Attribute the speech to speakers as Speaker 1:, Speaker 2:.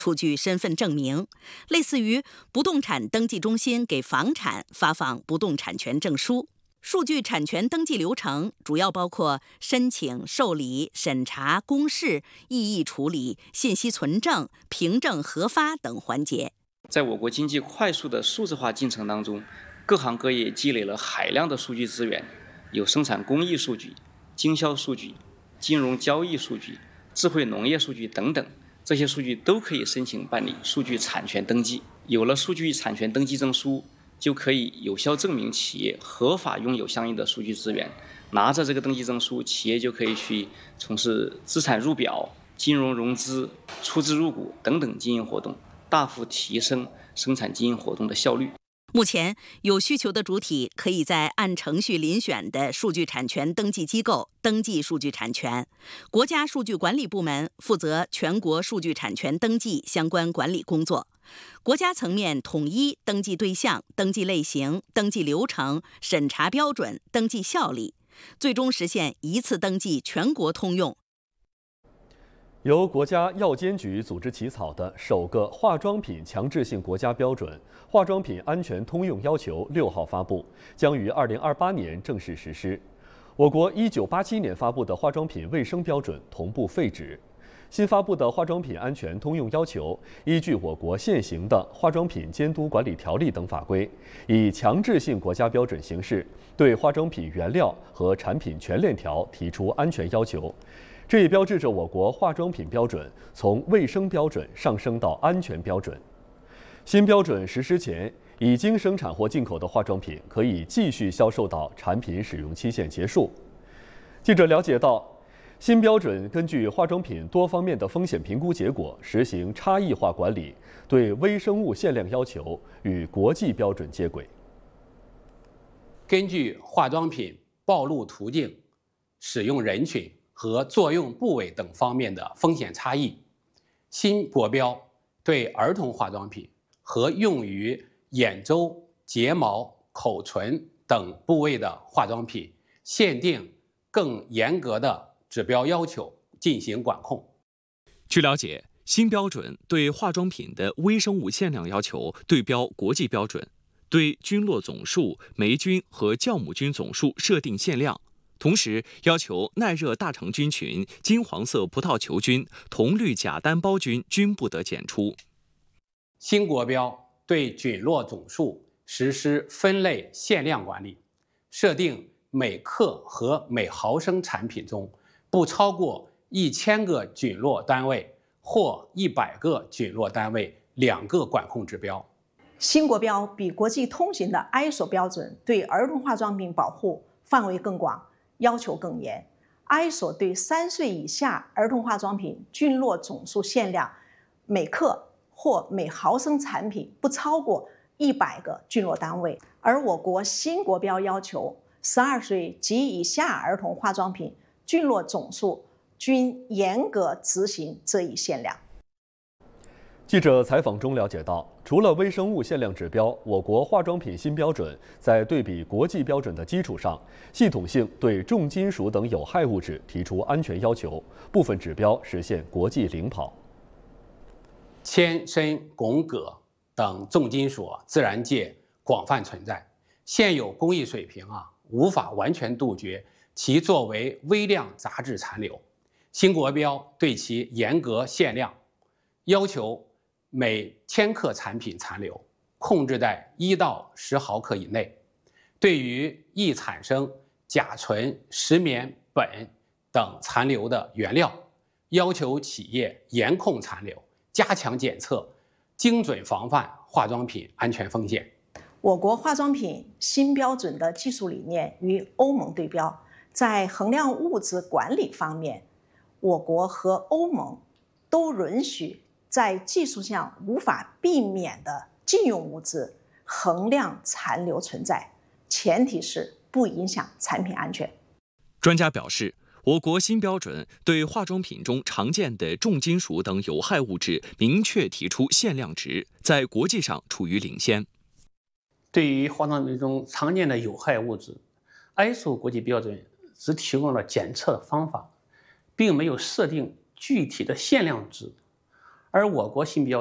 Speaker 1: 出具身份证明，类似于不动产登记中心给房产发放不动产权证书。数据产权登记流程主要包括申请、受理、审查、公示、异议处理、信息存证、凭证核发等环节。
Speaker 2: 在我国经济快速的数字化进程当中，各行各业积累了海量的数据资源，有生产工艺数据、经销数据、金融交易数据、智慧农业数据等等，这些数据都可以申请办理数据产权登记。有了数据产权登记证书，就可以有效证明企业合法拥有相应的数据资源。拿着这个登记证书，企业就可以去从事资产入表、金融融资、出资入股等等经营活动，大幅提升生产经营活动的效率。
Speaker 1: 目前，有需求的主体可以在按程序遴选的数据产权登记机构登记数据产权。国家数据管理部门负责全国数据产权登记相关管理工作。国家层面统一登记对象、登记类型、登记流程、审查标准、登记效力，最终实现一次登记全国通用。
Speaker 3: 由国家药监局组织起草的首个化妆品强制性国家标准《化妆品安全通用要求》6号发布，将于2028年正式实施。我国1987年发布的化妆品卫生标准同步废止。新发布的化妆品安全通用要求，依据我国现行的《化妆品监督管理条例》等法规，以强制性国家标准形式，对化妆品原料和产品全链条提出安全要求。这也标志着我国化妆品标准从卫生标准上升到安全标准。新标准实施前，已经生产或进口的化妆品可以继续销售到产品使用期限结束。记者了解到，新标准根据化妆品多方面的风险评估结果，实行差异化管理，对微生物限量要求与国际标准接轨。
Speaker 4: 根据化妆品暴露途径、使用人群和作用部位等方面的风险差异，新国标对儿童化妆品和用于眼周、睫毛、口唇等部位的化妆品限定更严格的指标要求进行管控。
Speaker 5: 据了解，新标准对化妆品的微生物限量要求对标国际标准，对菌落总数、霉菌和酵母菌总数设定限量。同时要求耐热大肠菌群、金黄色葡萄球菌、铜绿假单胞菌均不得检出。
Speaker 4: 新国标对菌落总数实施分类限量管理，设定每克和每毫升产品中不超过1000个菌落单位或100个菌落单位2个管控指标。
Speaker 6: 新国标比国际通行的 ISO 标准对儿童化妆品保护范围更广，要求更严。ISO 对3岁以下儿童化妆品菌落总数限量每克或每毫升产品不超过100个菌落单位，而我国新国标要求12岁及以下儿童化妆品菌落总数均严格执行这一限量。
Speaker 3: 记者采访中了解到，除了微生物限量指标，我国化妆品新标准在对比国际标准的基础上，系统性对重金属等有害物质提出安全要求，部分指标实现国际领跑。
Speaker 4: 铅、砷、汞、铬等重金属自然界广泛存在，现有工艺水平无法完全杜绝其作为微量杂质残留。新国标对其严格限量，要求每1000克产品残留控制在1到10毫克以内。对于易产生甲醇、石棉、苯等残留的原料，要求企业严控残留，加强检测，精准防范化妆品安全风险。
Speaker 6: 我国化妆品新标准的技术理念与欧盟对标，在衡量物质管理方面，我国和欧盟都允许在技术上无法避免的禁用物质衡量残留存在，前提是不影响产品安全。
Speaker 5: 专家表示，我国新标准对化妆品中常见的重金属等有害物质明确提出限量值，在国际上处于领先。
Speaker 7: 对于化妆品中常见的有害物质， ISO 国际标准只提供了检测的方法，并没有设定具体的限量值。 而我国新标